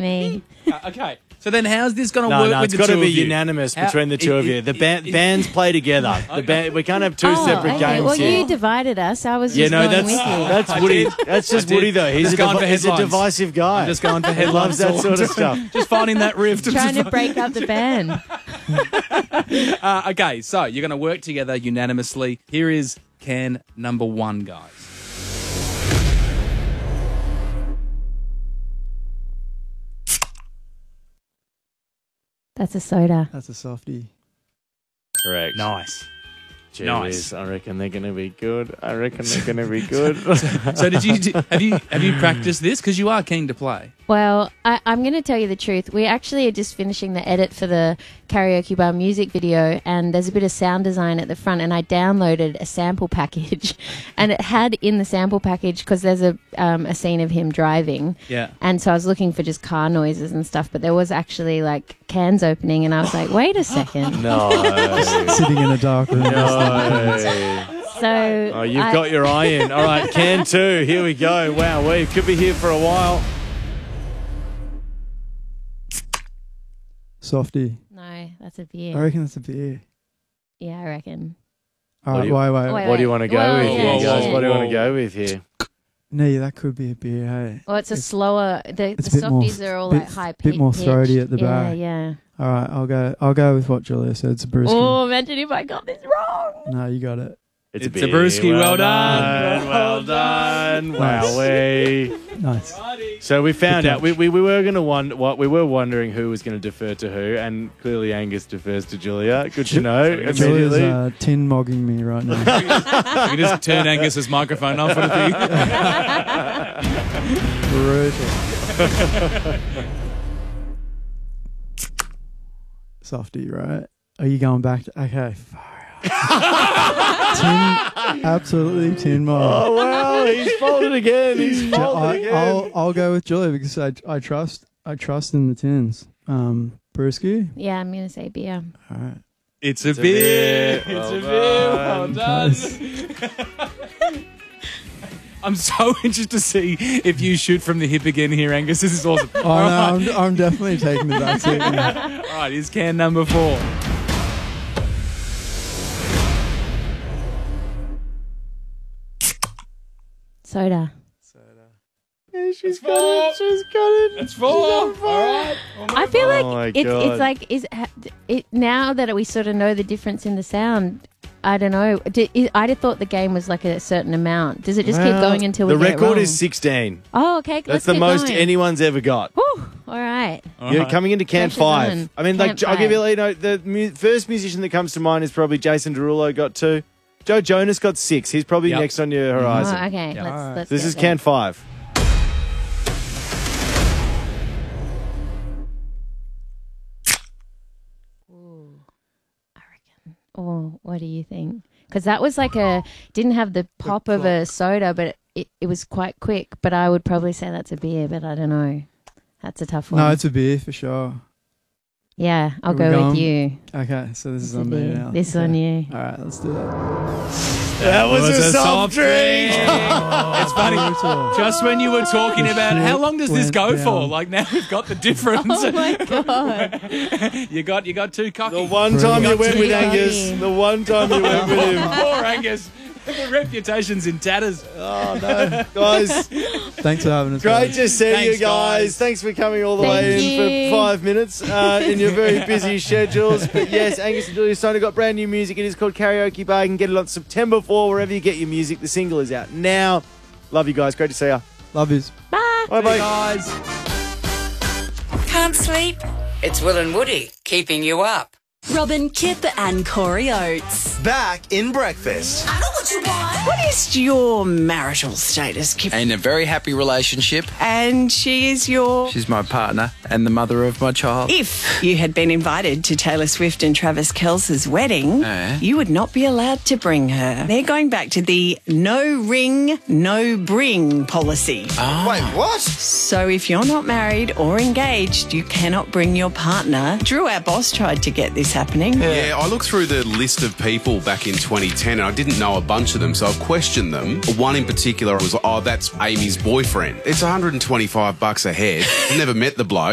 me. Okay. So then how's this going to No, work no, with it's the got two to of be you? unanimous between the two of you. The bands play together. We can't have two separate games Well, here. you divided us. I was Yeah, just no, going with you. that's Woody. That's just did. Woody, though. I'm He's just going for he's a headlines. divisive guy. I'm just going for He headlines. loves that sort of stuff. Just finding that rift. Trying to break up the band. Okay, so you're going to work together unanimously. Here is can number 1, guys. That's a soda. That's a softie. Correct. Nice. Jeez, Nice. I reckon they're going to be good. So have you practiced this? Because you are keen to play. Well, I'm going to tell you the truth. We actually are just finishing the edit for the Karaoke Bar music video, and there's a bit of sound design at the front, and I downloaded a sample package, and it had in the sample package, because there's a scene of him driving, Yeah. and so I was looking for just car noises and stuff, but there was actually like cans opening, and I was like, wait a second. No. Sitting in a dark room. So Oh, you've got your eye in. All right, can 2. Here we go. Wow, we could be here for a while. Softie. No, that's a I beer. reckon that's a beer. Yeah, I reckon. All What right, do you- wait. Wait. What do you want to go Well, with yeah, here, guys? yeah. What do you want to go with here? No, that could be a beer, hey. Well, it's a slower. The it's a bit more- softies are all bit- like high bit pitch. more throaty at the yeah, back. Yeah, All right, I'll go with what Julia said. It's a brewski. Oh, imagine if I got this wrong. No, you got it. It's a beer. brewski. Well done. Well done. Wow, we. Nice. So we found Good out we were going to we were wondering who was going to defer to who, and clearly Angus defers to Julia. Good to know. Julia's Immediately. tin mogging me right now. You can just turn Angus's microphone off. What if Brutal. Softie, right? Are you going back to... Okay, far out. Absolutely tin mog. Oh wow, he's folded again. He's folded again. I'll go with Julia because I trust in the tins. Brewski. Yeah, I'm gonna say beer. All right. It's a beer. It's Well a beer. Well done. done. I'm so interested to see if you shoot from the hip again here, Angus. This is awesome. Oh no, I'm definitely taking the back seat. now. All right, here's can number 4. Soda. Yeah, she's got it. She's got it. That's 4. All right. I feel Oh my like it's God. like it now that we sort of know the difference in the sound. I don't know. I'd have thought the game was like a certain amount. Does it just keep going until we the get it record wrong? is 16. Oh, okay. That's let's the keep most going. anyone's ever got. Whew, all right. You're coming into can Pressure's 5. on. I mean, like, Can I'll give you, 5. you know, the first musician that comes to mind is probably Jason Derulo got 2. Joe Jonas got 6. He's probably Yep. next on your horizon. Oh, okay. Yeah. Let's This get is there. can 5. I reckon. Oh, what do you think? Because that was like didn't have the pop of a soda, but it was quite quick. But I would probably say that's a beer, but I don't know. That's a tough one. No, it's a beer for sure. Yeah, I'll Are we go with going? you. Okay, so this is It's a on me beer. now. This Okay. on you. All right, let's do that. That was a soft drink. It's funny. Just when you were talking about how long does this Went go for, down. like now we've got the difference. Oh my god! you got too cocky. The one time you Got went too with Angus. lucky. The one time you went with him. Poor Angus. The reputation's in tatters. Oh, no. Guys, Thanks for having us. great guys. to see Thanks, you guys. guys. Thanks for coming all the Thank way you. in for 5 minutes in your very busy schedules. But yes, Angus and Julia Steiner got brand new music. It is called Karaoke Bar. You can get it on September 4, wherever you get your music. The single is out now. Love you guys. Great to see you. Love yous. Bye. Bye-bye. Guys. Can't sleep? It's Will and Woody keeping you up. Robin, Kip and Corey Oates. Back in breakfast. I know what you want. What is your marital status, Kip? In a very happy relationship. And she is your... She's my partner and the mother of my child. If you had been invited to Taylor Swift and Travis Kelce's wedding, you would not be allowed to bring her. They're going back to the no ring, no bring policy. Wait, what? So if you're not married or engaged, you cannot bring your partner. Drew, our boss, tried to get this happening. Yeah, I looked through the list of people back in 2010 and I didn't know a bunch of them, so I questioned them. One in particular was, that's Amy's boyfriend. It's $125 a head. Never met the bloke.